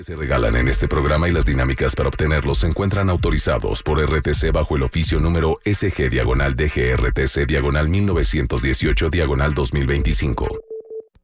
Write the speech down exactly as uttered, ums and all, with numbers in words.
Se regalan en este programa y las dinámicas para obtenerlos se encuentran autorizados por R T C bajo el oficio número S G diagonal D G R T C diagonal mil novecientos dieciocho diagonal dos mil veinticinco.